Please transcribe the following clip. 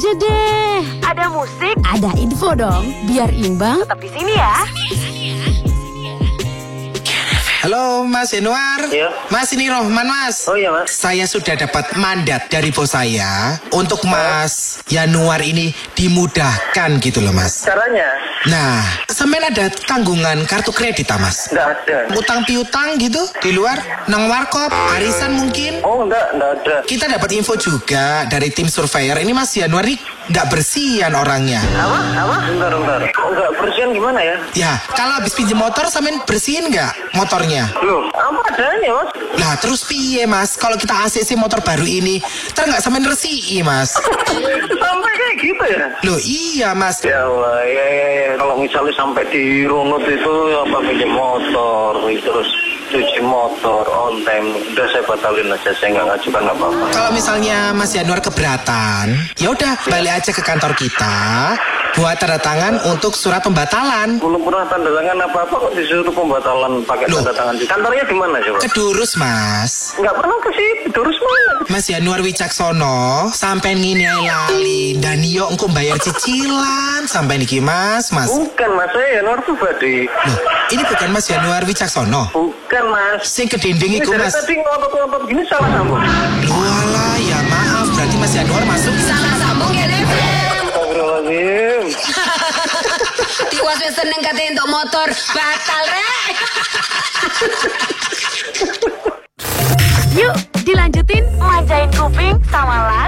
aja deh. Ada musik, Ada info dong, biar imbang. tetap di sini ya. Halo Mas Yanuar. Iya. Mas, ini Rohman Mas. Oh iya Mas. Saya sudah dapat mandat dari bos saya untuk Mas Yanuar ini dimudahkan gitu loh Mas. Caranya? Nah, sampean ada tanggungan kartu kredit Mas? Nggak ada. Utang piutang gitu di luar, nang warkop, arisan mungkin? Oh nggak ada. Kita dapat info juga dari tim surveyor ini Mas Yanuar ini nggak bersihan orangnya. Apa? Bentar. Oh nggak bersihan gimana ya? Ya, kalau habis pinjam motor sampean bersihin nggak motornya? Loh, apa adanya Mas? Lah terus piye Mas? Kalau kita ACC motor baru ini, ntar nggak sampean resiki Mas? Sampai kayak gitu ya? Loh iya Mas. Ya Allah, ya. Kalau misalnya sampai dirunut itu apa pinjam motor, terus cuci motor on time, udah saya batalin aja, saya nggak ngajukan apa-apa. Kalau misalnya Mas Yanuar keberatan, ya udah balik aja ke kantor kita buat tanda tangan untuk surat pembatalan. Belum pernah tanda tangan apa-apa kok disuruh pembatalan pakai Loh. tanda tangan. Kantornya di mana coba? Kedurus Mas. Nggak pernah ke situ, terus mana? Mas Yanuar Wicaksono sampai ngini ae lali dan yo engko bayar cicilan sampai niki Mas. Bukan Mas, saya Yanuar pribadi. Loh, ini bukan Mas Yanuar Wicaksono. Bukan Mas. Sing kedinding Ini iku dari Mas. tadi ngotot-ngotot gini salah sambung. Walah, ya maaf berarti Mas Yanuar masuk. Salah sambung ya deh. Astagfirullahaladzim. Tiwas wis seneng katanya untuk motor. Batal rek. Yuk, dilanjutin manjain kuping sama